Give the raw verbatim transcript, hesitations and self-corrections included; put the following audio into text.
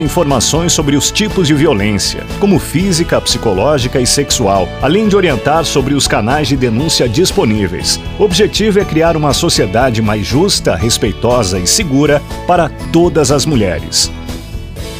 Informações sobre os tipos de violência, como física, psicológica e sexual, além de orientar sobre os canais de denúncia disponíveis. O objetivo é criar uma sociedade mais justa, respeitosa e segura para todas as mulheres.